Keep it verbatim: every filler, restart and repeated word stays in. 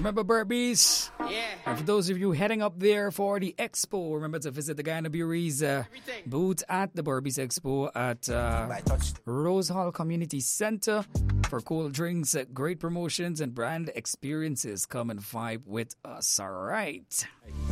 Remember Burpees? Yeah. And for those of you heading up there for the expo, remember to visit the Guyana Brewery's uh, booth at the Burpees Expo at uh, Rose Hall Community Center for cool drinks, uh, great promotions, and brand experiences. Come and vibe with us, all right?